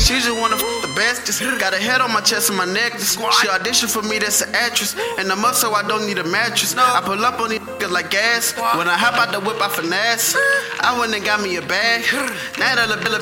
She just wanna the bestest. Got a head on my chest and my necklace. She auditioned for me, that's an actress. And I'm up so I don't need a mattress. I pull up on these like gas. When I hop out the whip, I finesse. I went and got me a bag. Now that